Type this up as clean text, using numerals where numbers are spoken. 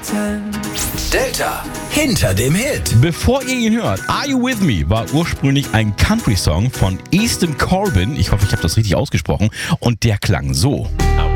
Delta hinter dem Hit. Bevor ihr ihn hört, Are You With Me war ursprünglich ein Country-Song von Easton Corbin. Ich hoffe, ich habe das richtig ausgesprochen. Und der klang so.